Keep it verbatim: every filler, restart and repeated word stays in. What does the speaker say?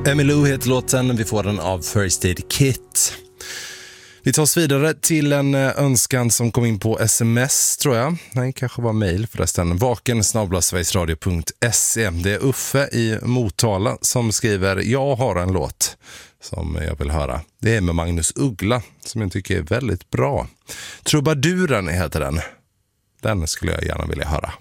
Emmylou heter låten, vi får den av First Aid Kit. Vi tar oss vidare till en önskan som kom in på sms, tror jag. Nej, kanske var mejl förresten. vaken snabel-a sverigesradio punkt se. Det är Uffe i Motala som skriver: jag har en låt som jag vill höra. Det är med Magnus Uggla som jag tycker är väldigt bra. Trubaduren heter den. Den skulle jag gärna vilja höra.